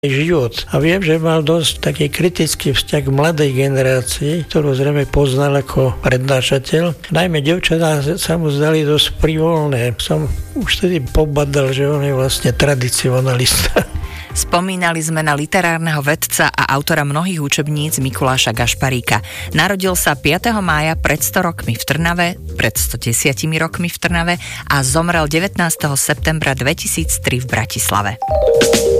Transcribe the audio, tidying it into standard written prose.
život. A viem, že mal dosť taký kritický vzťah k mladej generácii, ktorú zrejme poznal ako prednášateľ. Najmä dievčatá sa mu zdali dosť privoľné. Som už tedy pobadal, že on je vlastne tradicionalista. Spomínali sme na literárneho vedca a autora mnohých učebníc Mikuláša Gašparíka. Narodil sa 5. mája pred 100 rokmi v Trnave, pred 110 rokmi v Trnave a zomrel 19. septembra 2003 v Bratislave.